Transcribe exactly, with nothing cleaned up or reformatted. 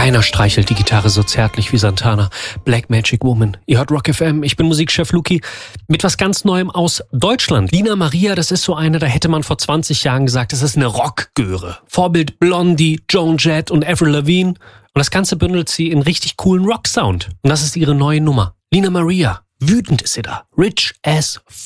Keiner streichelt die Gitarre so zärtlich wie Santana. Black Magic Woman. Ihr hört Rock F M, ich bin Musikchef Luki. Mit was ganz Neuem aus Deutschland. Lina Maria, das ist so eine, da hätte man vor zwanzig Jahren gesagt, das ist eine Rockgöre. Vorbild Blondie, Joan Jett und Avril Lavigne. Und das Ganze bündelt sie in richtig coolen Rocksound. Und das ist ihre neue Nummer. Lina Maria. Wütend ist sie da. Rich as